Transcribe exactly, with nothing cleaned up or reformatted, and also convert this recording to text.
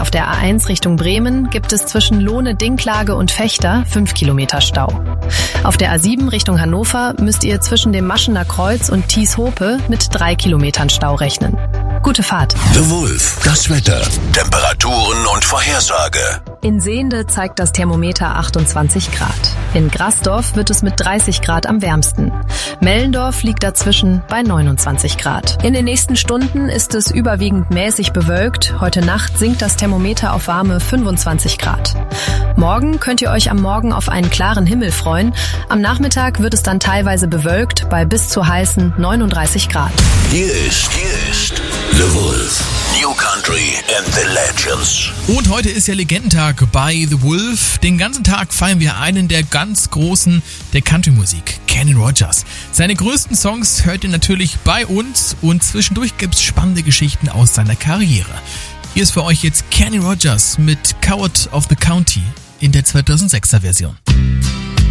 auf der A eins Richtung Bremen gibt es zwischen Lohne-Dinklage und Vechta fünf Kilometer Stau. Auf der A sieben Richtung Hannover müsst ihr zwischen dem Maschener Kreuz und Thies-Hope mit drei Kilometern Stau rechnen. Gute Fahrt. The Wolf, das Wetter, Temperaturen und Vorhersage. In Sehnde zeigt das Thermometer achtundzwanzig Grad. In Grasdorf wird es mit dreißig Grad am wärmsten. Mellendorf liegt dazwischen bei neunundzwanzig Grad. In den nächsten Stunden ist es überwiegend mäßig bewölkt. Heute Nacht sinkt das Thermometer auf warme fünfundzwanzig Grad. Morgen könnt ihr euch am Morgen auf einen klaren Himmel freuen. Am Nachmittag wird es dann teilweise bewölkt bei bis zu heißen neununddreißig Grad. Hier ist, hier ist The Wolf. New Country and the Legends. Und heute ist ja Legendentag bei The Wolf. Den ganzen Tag feiern wir einen der ganz Großen der Country-Musik, Kenny Rogers. Seine größten Songs hört ihr natürlich bei uns und zwischendurch gibt's spannende Geschichten aus seiner Karriere. Hier ist für euch jetzt Kenny Rogers mit Coward of the County in der zweitausendsechser Version.